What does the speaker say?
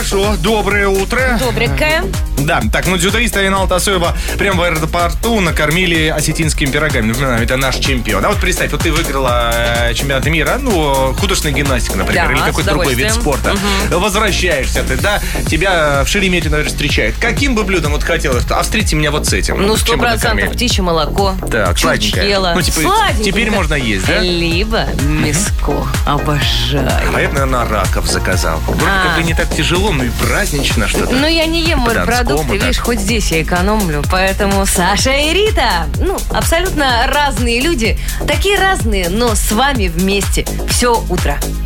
хорошо. Доброе утро. Добренькое. Да, так, дзюдоиста Ринала Тасоева прямо в аэропорту накормили осетинскими пирогами. Напоминаю, это наш чемпион. А вот представь, вот ты выиграла чемпионат мира, художественная гимнастика, например, Да, или какой-то другой вид спорта. Возвращаешься ты, да, тебя в Шереметьево, наверное, встречают. Каким бы блюдом вот хотелось? А встретите меня вот с этим. 100% птичье молоко. Так, сладенькое. Сладенькое. Теперь можно есть, да? Либо мяско. Обожаю. А я, наверное, раков заказал. Вроде как бы не так тяжело, но и празднично что-то. Я не ем морепродукты, видишь, хоть здесь я экономлю. Поэтому Саша и Рита, абсолютно разные люди. Такие разные, но с вами вместе. Все утро.